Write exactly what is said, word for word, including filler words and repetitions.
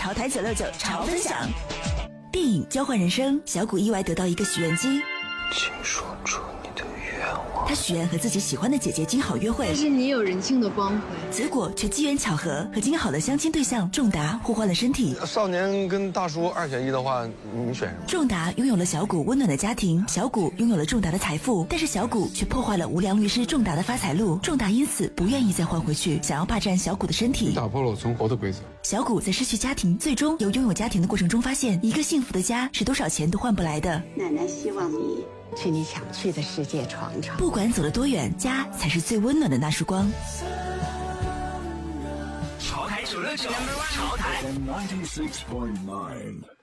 潮台九六九潮分享。电影《交换人生》，小谷意外得到一个许愿机， 请说出你的愿望。 他许愿和自己喜欢的姐姐金好约会， 但是你有人性的光辉， 结果却机缘巧合和金好的相亲对象仲达互换了身体。 少年跟大叔二选一的话，你选什么？ 仲达拥有了小谷温暖的家庭，小谷拥有了仲达的财富，但是小谷却破坏了无良律师仲达的发财路。仲达因此不愿意再换回去，想要霸占小谷的身体， 打破了我存活的规则。 小谷在失去家庭，最终由拥有家庭的过程中发现，一个幸福的家是多少钱都换不来的。 奶奶希望你去你想去的世界闯闯， 不管走了多远，家才是最温暖的那束光。 潮台九六九，潮台。 ninety-six point nine